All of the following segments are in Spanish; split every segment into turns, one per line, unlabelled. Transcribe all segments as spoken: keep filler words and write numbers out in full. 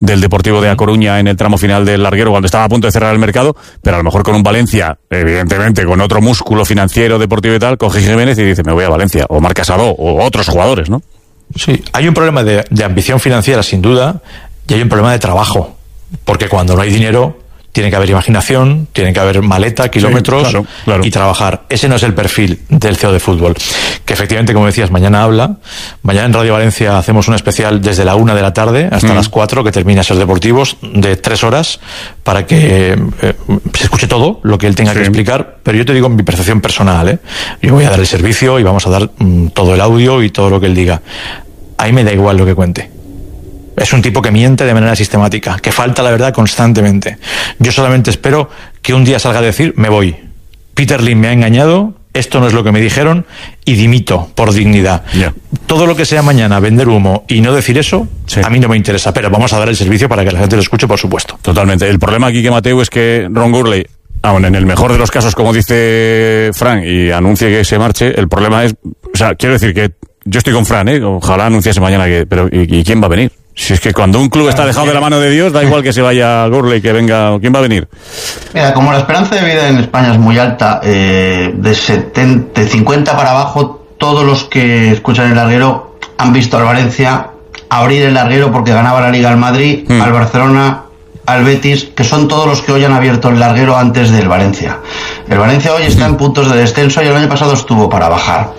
del Deportivo de A Coruña en el tramo final del larguero cuando estaba a punto de cerrar el mercado, pero a lo mejor con un Valencia, evidentemente con otro músculo financiero, deportivo y tal, coge Jiménez y dice me voy a Valencia, o Marc Casado, o otros jugadores, ¿no?
Sí, hay un problema de, de ambición financiera sin duda, y hay un problema de trabajo, porque cuando no hay dinero tiene que haber imaginación, tiene que haber maleta, kilómetros, sí, claro, claro. y trabajar. Ese no es el perfil del C E O de fútbol. Que efectivamente, como decías, mañana habla. Mañana en Radio Valencia hacemos un especial desde la una de la tarde hasta mm. las cuatro, que termina Ser Deportivos, de tres horas, para que eh, se escuche todo lo que él tenga sí. que explicar. Pero yo te digo mi percepción personal, ¿eh? Yo voy a dar el servicio y vamos a dar mm, todo el audio y todo lo que él diga. A mí me da igual lo que cuente. Es un tipo que miente de manera sistemática, que falta la verdad constantemente. Yo solamente espero que un día salga a decir, me voy. Peter Lim me ha engañado, esto no es lo que me dijeron, y dimito por dignidad. Yeah. Todo lo que sea mañana vender humo y no decir eso, sí. a mí no me interesa, pero vamos a dar el servicio para que la gente lo escuche, por supuesto.
Totalmente. El problema aquí, que Mateu, es que Ron Gurley, aun en el mejor de los casos, como dice Fran, y anuncie que se marche, el problema es, o sea, quiero decir que yo estoy con Fran, ¿eh? Ojalá anunciase mañana que, pero ¿y, y quién va a venir? Si es que cuando un club está dejado de la mano de Dios, da igual que se vaya Gurley, que venga, ¿quién va a venir?
Mira, como la esperanza de vida en España es muy alta, eh, de setenta, cincuenta para abajo, todos los que escuchan el larguero han visto al Valencia abrir el larguero porque ganaba la Liga al Madrid, mm. al Barcelona, al Betis, que son todos los que hoy han abierto el larguero antes del Valencia. El Valencia hoy está en puntos de descenso y el año pasado estuvo para bajar.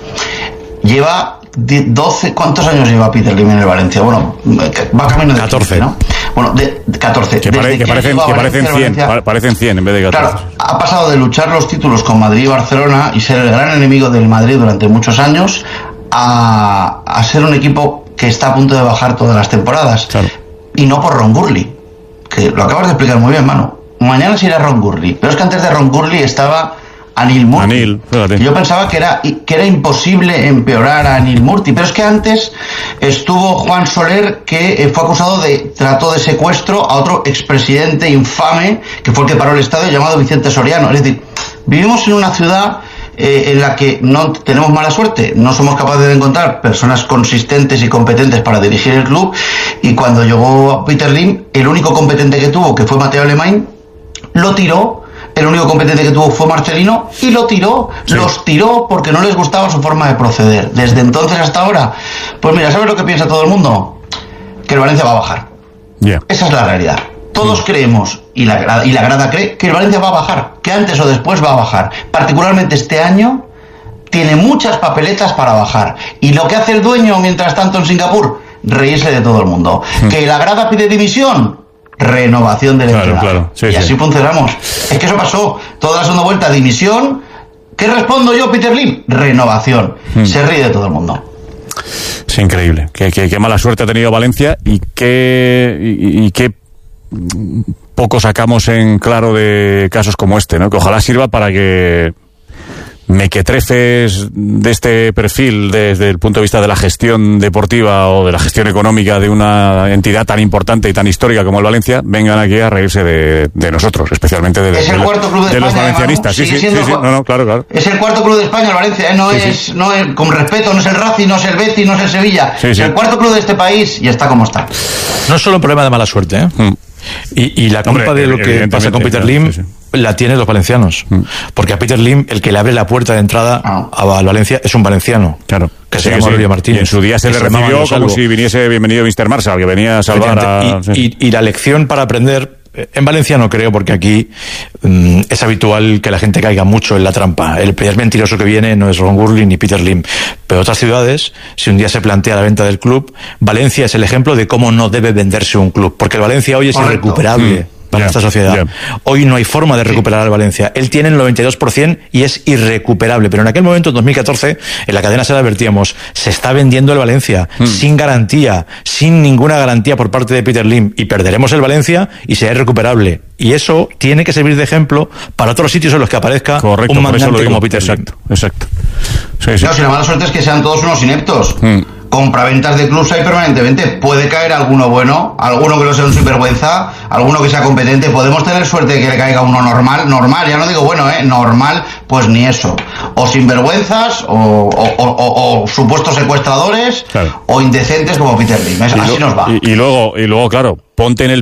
Lleva doce, ¿cuántos años lleva Peter Lim en el Valencia? Bueno, va camino de
catorce,
quince, ¿no? Bueno, de, de catorce.
Que, pare, que, parecen, que parecen cien, Valencia, parecen cien en vez de catorce.
Claro, ha pasado de luchar los títulos con Madrid y Barcelona y ser el gran enemigo del Madrid durante muchos años a, a ser un equipo que está a punto de bajar todas las temporadas. Claro. Y no por Ron Gurley, que lo acabas de explicar muy bien, mano. Mañana sí era Ron Gurley, pero es que antes de Ron Gurley estaba Anil Murti.
Anil,
yo pensaba que era que era imposible empeorar a Anil Murti, pero es que antes estuvo Juan Soler, que fue acusado de trato de secuestro a otro expresidente infame que fue el que paró el estadio, llamado Vicente Soriano. Es decir, vivimos en una ciudad eh, en la que no tenemos mala suerte, no somos capaces de encontrar personas consistentes y competentes para dirigir el club, y cuando llegó Peter Lim, el único competente que tuvo, que fue Mateo Alemany, lo tiró. El único competente que tuvo fue Marcelino y lo tiró, sí. los tiró porque no les gustaba su forma de proceder. Desde entonces hasta ahora, pues mira, ¿sabes lo que piensa todo el mundo? Que el Valencia va a bajar. Yeah. Esa es la realidad. Todos mm. creemos, y la, y la grada cree, que el Valencia va a bajar, que antes o después va a bajar. Particularmente este año tiene muchas papeletas para bajar. Y lo que hace el dueño mientras tanto en Singapur, reírse de todo el mundo. Mm. Que la grada pide dimisión, renovación del
claro,
entrenador.
Claro, sí,
y así
sí.
funcionamos. Es que eso pasó. Toda la segunda vuelta, dimisión. ¿Qué respondo yo, Peter Lim? Renovación. Hmm. Se ríe de todo el mundo.
Es increíble. Qué, qué, qué mala suerte ha tenido Valencia y qué, y, y qué poco sacamos en claro de casos como este, ¿no? Que ojalá sirva para que mequetrefes de este perfil desde el punto de vista de la gestión deportiva o de la gestión económica de una entidad tan importante y tan histórica como el Valencia vengan aquí a reírse de, de nosotros, especialmente de, de,
es el cuarto club de,
de
España,
los valencianistas. Sí, sí, sí, sí, sí. No, no, claro, claro.
Es el cuarto club de España, el Valencia, ¿eh? no, sí, es, sí. no es, con respeto, no es el Racing, no es el Betis, no es el Sevilla. Sí, sí. Es el cuarto club de este país y está como está.
No es solo un problema de mala suerte, ¿eh? Mm. Y, y la culpa Hombre, de lo que pasa con Peter Lim sí, sí. la tienen los valencianos. Mm. Porque a Peter Lim, el que le abre la puerta de entrada ah. al Valencia es un valenciano.
Claro.
Que
sí,
se llama Aurelio sí. Martínez.
Y en su día se le recibió como si viniese bienvenido mister Marshall, que venía a salvar a...
Y, sí. y, y la lección para aprender... En Valencia no creo, porque aquí um, es habitual que la gente caiga mucho en la trampa. El primer mentiroso que viene no es Ron Gurley ni Peter Lim. Pero otras ciudades, si un día se plantea la venta del club, Valencia es el ejemplo de cómo no debe venderse un club. Porque el Valencia hoy es Correcto. irrecuperable. Mm. para yeah, esta sociedad. Yeah. Hoy no hay forma de recuperar al Valencia. Él tiene el noventa y dos por ciento y es irrecuperable. Pero en aquel momento, en dos mil catorce, en la cadena se le advertíamos, se está vendiendo el Valencia mm. sin garantía, sin ninguna garantía por parte de Peter Lim, y perderemos el Valencia y será irrecuperable. Y eso tiene que servir de ejemplo para otros sitios en los que aparezca
Correcto,
un mandante
como
Peter
exacto,
Lim.
Exacto. Sí, sí.
No, si la mala suerte es que sean todos unos ineptos. Mm. compraventas de clubs hay permanentemente. Puede caer alguno bueno, alguno que no sea un sinvergüenza, alguno que sea competente. Podemos tener suerte de que le caiga uno normal, normal, ya no digo bueno, eh, normal, pues ni eso. O sinvergüenzas, o, o, o, o, o supuestos secuestradores, claro, o indecentes como Peter Lim. Así
lo,
nos va.
Y, y luego, y luego, claro, ponte en el